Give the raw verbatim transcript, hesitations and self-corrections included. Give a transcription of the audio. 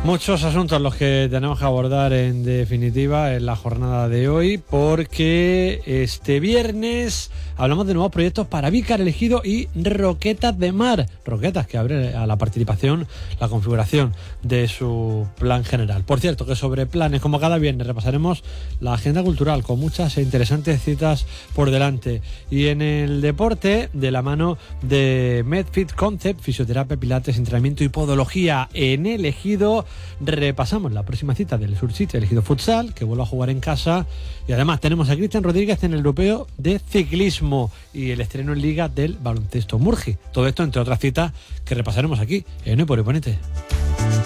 Muchos asuntos los que tenemos que abordar en definitiva en la jornada de hoy, porque este viernes hablamos de nuevos proyectos para Vícar el Ejido y Roquetas de Mar. Roquetas que abre a la participación la configuración de su plan general. Por cierto, que sobre planes, como cada viernes, repasaremos la agenda cultural con muchas e interesantes citas por delante. Y en el deporte, de la mano de MedFit Concept, fisioterapia, pilates, entrenamiento y podología en el Ejido, repasamos la próxima cita del Sur City, el Ejido Futsal, que vuelve a jugar en casa, y además tenemos a Cristian Rodríguez en el Europeo de Ciclismo y el estreno en Liga del baloncesto Murgi. Todo esto entre otras citas que repasaremos aquí en Hoy por Hoy Ponente.